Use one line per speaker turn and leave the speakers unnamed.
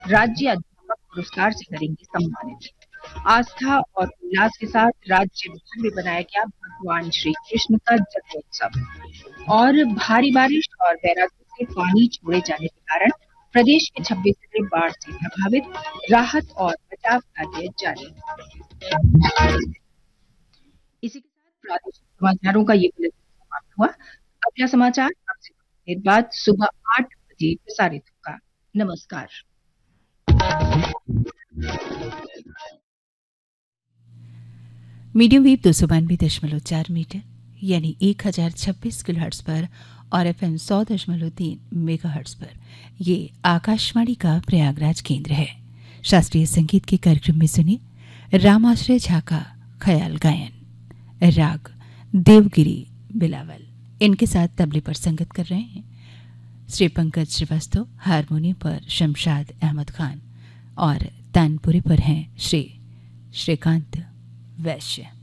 राज्य अध्यापक पुरस्कार से करेंगे सम्मानित। आस्था और उल्लास के साथ राज्य भर में बनाया गया भगवान श्री कृष्ण का जन्मोत्सव। और भारी बारिश और बैराजों से पानी छोड़े जाने के कारण प्रदेश के 26 जिले बाढ़ से प्रभावित, राहत और बचाव कार्य जारी। इसी के साथ प्रादेशिक समाचारों का ये बुलेटिन समाप्त हुआ। अगला समाचार आपसे कुछ देर बाद सुबह 8 बजे प्रसारित होगा। नमस्कार।
मीडियम वेव 292.4 मीटर यानी 1026 किलोहर्ट्ज पर और FM 100.3 मेगाहर्ट्ज पर ये आकाशवाणी का प्रयागराज केंद्र है। शास्त्रीय संगीत के कार्यक्रम में सुनिए रामाश्रय झा का ख्याल गायन, राग देवगिरी बिलावल। इनके साथ तबले पर संगत कर रहे हैं श्री पंकज श्रीवास्तव, हारमोनियम पर शमशाद अहमद खान और तानपुरे पर हैं श्री श्रीकांत वैश्य।